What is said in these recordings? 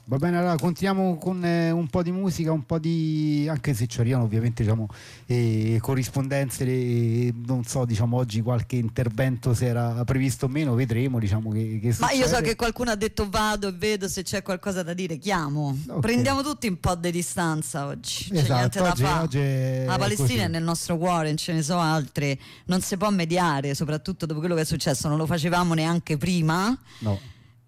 Va bene, allora continuiamo con un po' di musica, un po' di, anche se ci arrivano ovviamente diciamo corrispondenze, non so, diciamo oggi qualche intervento se era previsto o meno, vedremo, diciamo che ma io so succede. che qualcuno ha detto vado e vedo se c'è qualcosa da dire, chiamo. Okay. Prendiamo tutti un po' di distanza oggi, c'è Esatto, niente da fare. oggi è La Palestina così. è nel nostro cuore, non ce ne so altre, non si può mediare, soprattutto dopo quello che è successo, non lo facevamo neanche prima. No.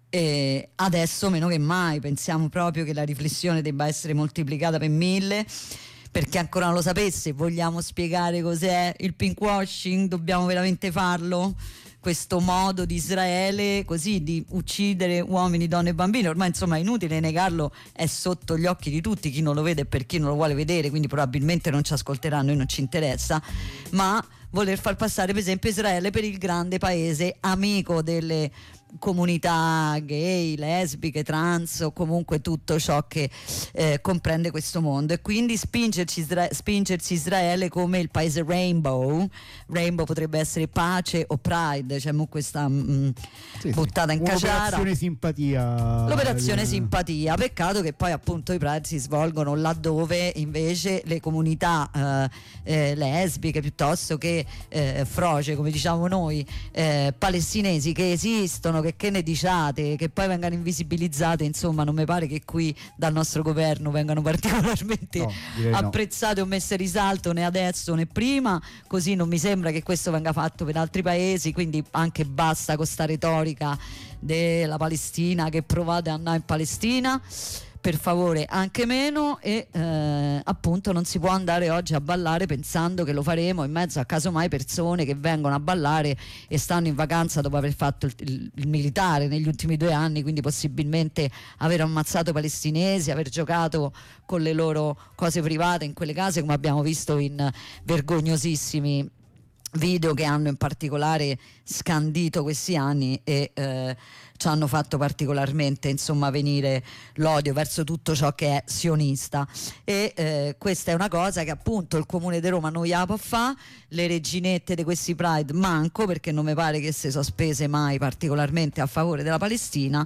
E adesso meno che mai pensiamo proprio che la riflessione debba essere moltiplicata per 1000. Per chi ancora non lo sapesse, vogliamo spiegare cos'è il pinkwashing? Dobbiamo veramente farlo? Questo modo di Israele così di uccidere uomini, donne e bambini, ormai insomma è inutile negarlo, è sotto gli occhi di tutti, chi non lo vede e per chi non lo vuole vedere, quindi probabilmente non ci ascolteranno e non ci interessa, ma voler far passare per esempio Israele per il grande paese amico delle comunità gay, lesbiche, trans o comunque tutto ciò che comprende questo mondo, e quindi spingersi Israele come il paese rainbow potrebbe essere pace o pride, cioè questa buttata in caciara, l'operazione simpatia. Peccato che poi appunto i pride si svolgono laddove invece le comunità lesbiche piuttosto che froce, come diciamo noi, palestinesi che esistono, che ne diciate, che poi vengano invisibilizzate, insomma non mi pare che qui dal nostro governo vengano particolarmente apprezzate o messe in risalto né adesso né prima, così non mi sembra che questo venga fatto per altri paesi, quindi anche basta con sta retorica della Palestina, che provate a andare in Palestina, per favore anche meno, e appunto non si può andare oggi a ballare pensando che lo faremo in mezzo a casomai persone che vengono a ballare e stanno in vacanza dopo aver fatto il militare negli ultimi 2 anni, quindi possibilmente aver ammazzato palestinesi, aver giocato con le loro cose private in quelle case, come abbiamo visto in vergognosissimi video che hanno in particolare scandito questi anni e ci hanno fatto particolarmente insomma venire l'odio verso tutto ciò che è sionista, e questa è una cosa che appunto il Comune di Roma non gliela può fare, le reginette di questi Pride manco, perché non mi pare che si sono spese mai particolarmente a favore della Palestina.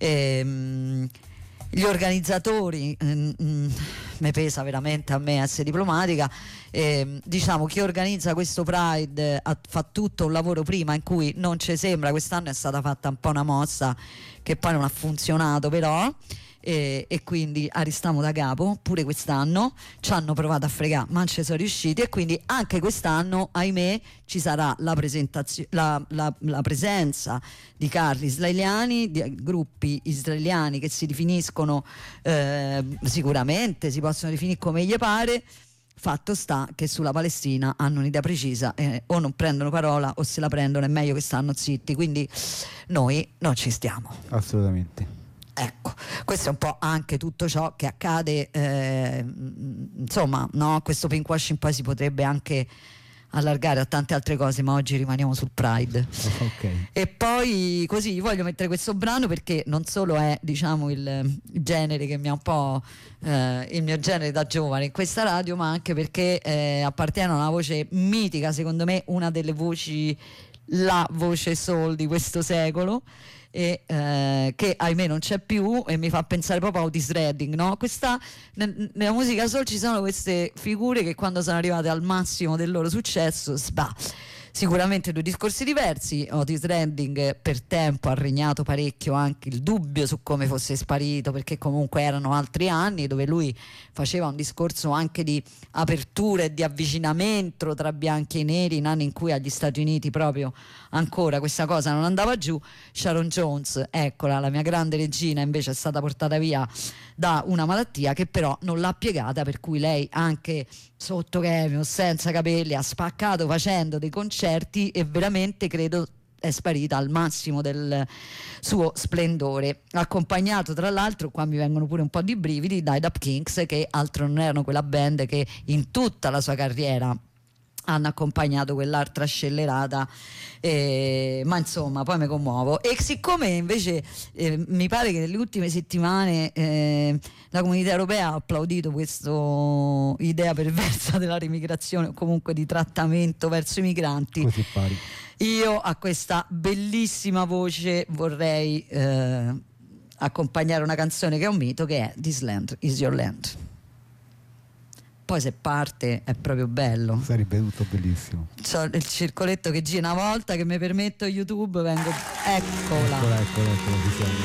Gli organizzatori, mi pesa veramente a me essere diplomatica, diciamo chi organizza questo Pride fa tutto un lavoro prima in cui non ci sembra, quest'anno è stata fatta un po' una mossa che poi non ha funzionato però, e quindi arristiamo da capo pure quest'anno, ci hanno provato a fregare ma non ci sono riusciti, e quindi anche quest'anno ahimè ci sarà la presenza di carri israeliani, di gruppi israeliani che si definiscono sicuramente si possono definire come gli pare. Fatto sta che sulla Palestina hanno un'idea precisa, o non prendono parola o se la prendono è meglio che stanno zitti, quindi noi non ci stiamo assolutamente. Ecco, questo è un po' anche tutto ciò che accade, insomma, no? Questo pinkwashing poi si potrebbe anche allargare a tante altre cose, ma oggi rimaniamo sul Pride. Okay. E poi così voglio mettere questo brano perché non solo è diciamo il genere che mi ha un po' il mio genere da giovane in questa radio, ma anche perché appartiene a una voce mitica, secondo me una delle voci, la voce soul di questo secolo, e che ahimè non c'è più, e mi fa pensare proprio a Otis Redding, no? Nella musica soul ci sono queste figure che quando sono arrivate al massimo del loro successo sicuramente 2 discorsi diversi. Otis Redding per tempo ha regnato parecchio anche il dubbio su come fosse sparito, perché comunque erano altri anni dove lui faceva un discorso anche di apertura e di avvicinamento tra bianchi e neri, in anni in cui agli Stati Uniti proprio ancora questa cosa non andava giù. Sharon Jones, eccola, la mia grande regina, invece è stata portata via da una malattia che però non l'ha piegata, per cui lei anche sotto chemio, senza capelli, ha spaccato facendo dei concerti e veramente credo è sparita al massimo del suo splendore, accompagnato tra l'altro, qua mi vengono pure un po' di brividi, dai Dap Kings, che altro non erano quella band che in tutta la sua carriera hanno accompagnato quell'altra scellerata, ma insomma poi mi commuovo. E siccome invece mi pare che nelle ultime settimane la comunità europea ha applaudito questa idea perversa della remigrazione o comunque di trattamento verso i migranti, così pari. Io a questa bellissima voce vorrei accompagnare una canzone che è un mito, che è This Land Is Your Land. Poi se parte è proprio bello, sarebbe tutto bellissimo. c'ho il circoletto che gira, una volta che mi permetto YouTube vengo, eccola. Eccola, ci siamo.